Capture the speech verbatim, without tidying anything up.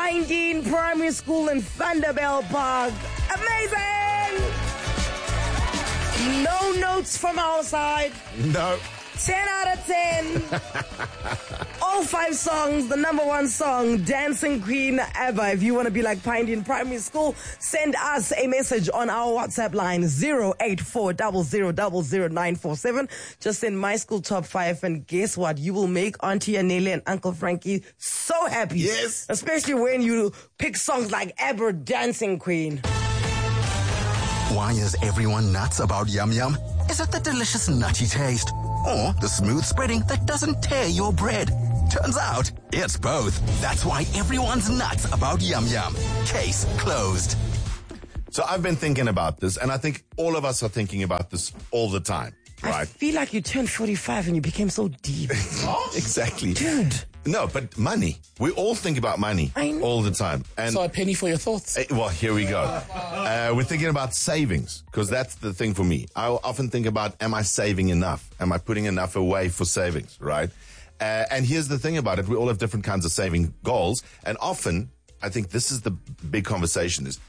Pine Primary School in Thunderbell Park. Amazing! No notes from our side. No. ten out of ten. All five songs, the number one song, Dancing Queen ever. If you want to be like Pine Primary School, send us a message on our WhatsApp line, zero eight four zero zero zero zero nine four seven. Just send My School Top five, and guess what? You will make Auntie Anele and Uncle Frankie so happy. Yes. Especially when you pick songs like Aber Dancing Queen. Why is everyone nuts about Yum Yum? Is it the delicious nutty taste? Or the smooth spreading that doesn't tear your bread? Turns out, it's both. That's why everyone's nuts about Yum Yum. Case closed. So I've been thinking about this, and I think all of us are thinking about this all the time, I right? feel like you turned forty-five and you became so deep. Exactly. Dude. No, but money. We all think about money I know. all the time. And So a penny for your thoughts. Eh, well, here we go. Uh, we're thinking about savings, because that's the thing for me. I often think about, am I saving enough? Am I putting enough away for savings, right? Uh, and here's the thing about it. We all have different kinds of saving goals. And often, I think this is the big conversation is,